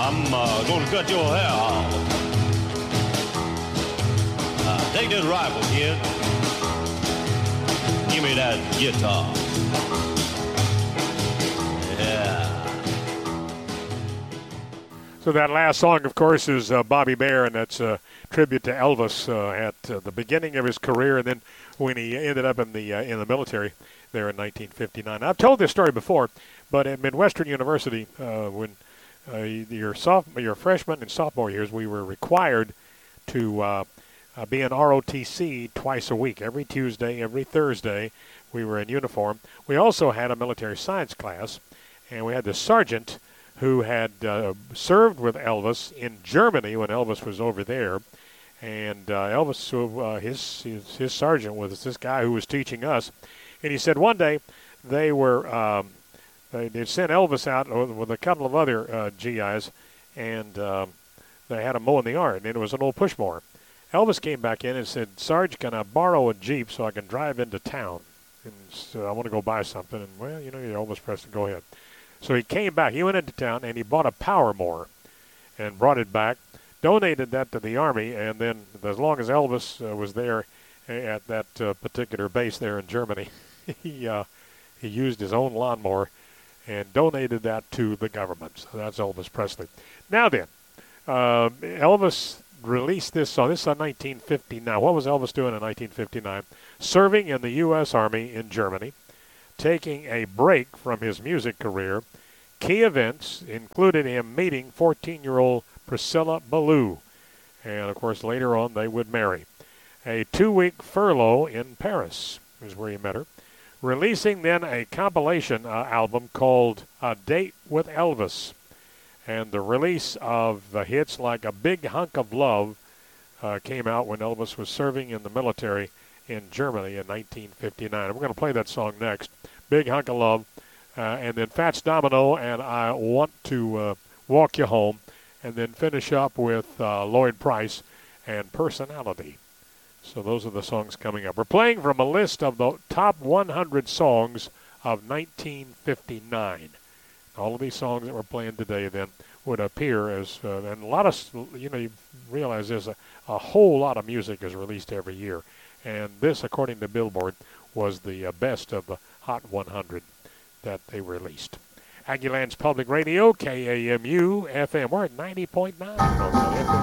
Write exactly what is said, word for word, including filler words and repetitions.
I'm uh, going to cut your hair off. Uh, take this rifle, kid. Give me that guitar. Yeah. So that last song, of course, is uh, Bobby Bare, and that's a tribute to Elvis uh, at uh, the beginning of his career, and then when he ended up in the uh, in the military there in nineteen fifty-nine. I've told this story before, but at Midwestern University, uh, when uh, your sophomore, your freshman and sophomore years, we were required to uh, uh, be in R O T C twice a week, every Tuesday, every Thursday. We were in uniform. We also had a military science class, and we had the sergeant who had uh, served with Elvis in Germany when Elvis was over there. And uh, Elvis, uh, his, his his sergeant was this guy who was teaching us. And he said one day they were, um, they, they sent Elvis out with a couple of other uh, G Is, and um, they had him mowing the yard, and it was an old push mower. Elvis came back in and said, Sarge, can I borrow a Jeep so I can drive into town? And so I want to go buy something. And, well, you know, you're Elvis Presley, go ahead. So he came back. He went into town, and he bought a power mower and brought it back, donated that to the Army, and then as long as Elvis uh, was there at that uh, particular base there in Germany, he uh, he used his own lawnmower and donated that to the government. So that's Elvis Presley. Now then, uh, Elvis released this song. This is on nineteen fifty-nine. What was Elvis doing in nineteen fifty-nine? Serving in the U S Army in Germany, taking a break from his music career. Key events included him meeting fourteen-year-old Priscilla Ballou, and of course later on they would marry. A two-week furlough in Paris is where he met her. Releasing then a compilation uh, album called A Date with Elvis, and the release of the hits like A Big Hunk of Love uh, came out when Elvis was serving in the military in Germany in nineteen fifty-nine. And we're going to play that song next, Big Hunk of Love, uh, and then Fats Domino and I Want to uh, Walk You Home, and then finish up with uh, Lloyd Price and Personality. So those are the songs coming up. We're playing from a list of the top one hundred songs of nineteen fifty-nine. All of these songs that we're playing today then would appear as, uh, and a lot of, you know, you realize there's a, a whole lot of music is released every year. And this, according to Billboard, was the uh, best of the Hot one hundred that they released. Aggieland's Public Radio, K A M U F M. We're at ninety point nine on the F M.